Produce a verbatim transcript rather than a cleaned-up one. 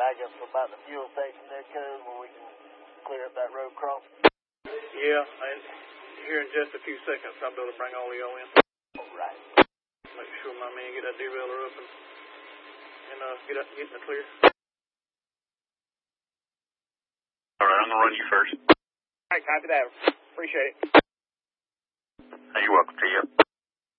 back up to about the fuel station there, cuz, where we can clear up that road crossing? Yeah, and here in just a few seconds, I'll be able to bring all of y'all in. All right. Make sure my man get that derailer up and, and uh, get, up, get in the clear. All right, I'm going to run you first. All right, copy that. Appreciate it. Hey, you're welcome to you.